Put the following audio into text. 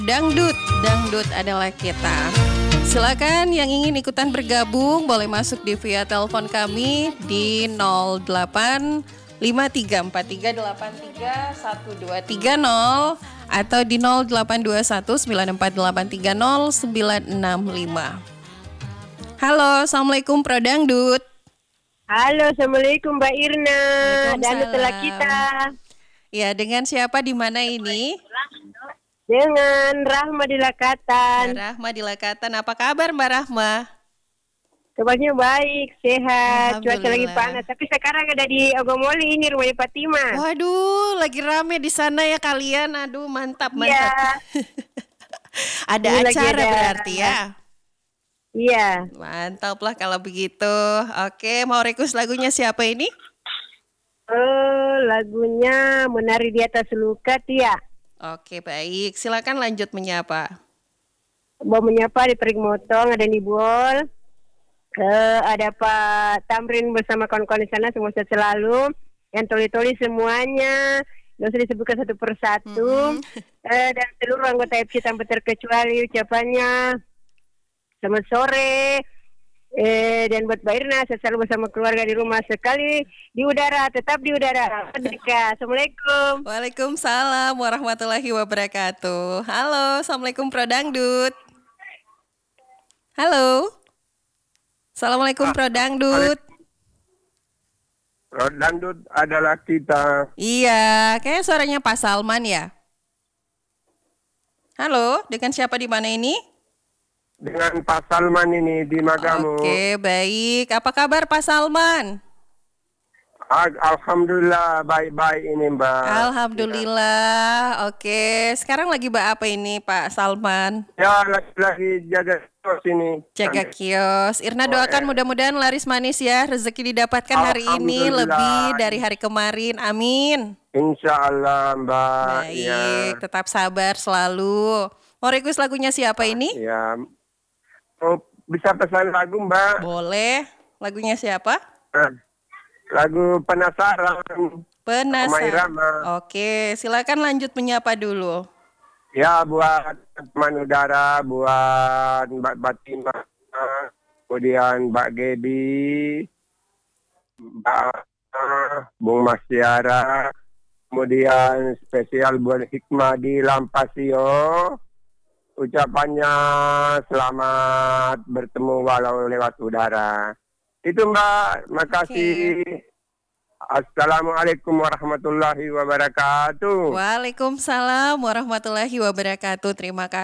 Dangdut, dangdut adalah kita. Silakan yang ingin ikutan bergabung boleh masuk di via telepon kami di 085343831230 atau di 082194830965. Halo, Assalamualaikum Pro Dangdut. Halo, Assalamualaikum Mbak Irna. Dan telah kita. Ya, dengan siapa di mana ini? Dengan Rahma di Lakatan. Mbak Rahma di Lakatan. Apa kabar Mbak Rahma? Kabarnya baik, sehat. Cuaca lagi panas. Tapi sekarang ada di Ogomoli ini rumahnya Fatima. Waduh, lagi rame di sana ya kalian. Aduh, mantap, mantap. Iya. Ada Ini acara ada, berarti ya? Iya. Mantap lah kalau begitu. Oke, mau request lagunya siapa ini? Lagunya Menari di Atas Luka, Tia. Oke, baik. Silakan lanjut menyapa. Mau menyapa di Perik Motong, ada Nibol. Ada Pak Tamrin bersama kawan-kawan di sana, semua sehat selalu. Yang toli-toli semuanya, nggak usah disebutkan satu persatu. Dan seluruh anggota FC tanpa terkecuali ucapannya selamat sore. Dan buat Mbak Irna, saya selalu bersama keluarga di rumah sekali di udara, tetap di udara. Assalamualaikum. Waalaikumsalam warahmatullahi wabarakatuh. Halo, Assalamualaikum Pro Dangdut. Halo. Assalamualaikum Pro Dangdut. Pro Dangdut adalah kita. Iya, kayaknya suaranya Pak Salman ya. Halo, dengan siapa di mana ini? Dengan Pak Salman ini di Magamu. Oke, baik. Apa kabar Pak Salman? Alhamdulillah baik-baik ini Mbak. Alhamdulillah. Oke, sekarang lagi apa ini Pak Salman? Ya lagi jaga kios ini. Jaga kios. Irna doakan mudah-mudahan laris manis ya. Rezeki didapatkan hari ini lebih dari hari kemarin. Amin. Insya Allah Mbak. Baik, Ya. tetap sabar selalu. Mau request lagunya siapa ini? Ya. Oh, bisa pesan lagu Mbak? Boleh. Lagunya siapa? Lagu Penasaran. Penasaran. Omah Irama. Oke, silakan lanjut menyapa dulu. Ya buat teman udara, buat Mbak Batima, kemudian Mbak Gebi, Mbak Bung Masyara, kemudian spesial buat Hikmah di Lampasio. Ucapannya selamat bertemu walau lewat udara. Itu Mbak, makasih. Assalamualaikum warahmatullahi wabarakatuh. Waalaikumsalam warahmatullahi wabarakatuh. Terima kasih.